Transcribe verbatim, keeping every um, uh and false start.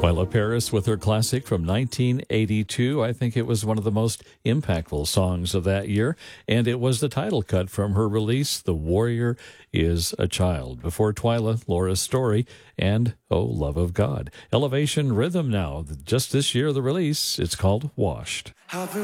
Twyla Paris with her classic from nineteen eighty-two. I think it was one of the most impactful songs of that year, and it was the title cut from her release, The Warrior is a Child. Before Twyla, Laura's Story, and Oh, Love of God. Elevation Rhythm now. Just this year, the release, it's called Washed.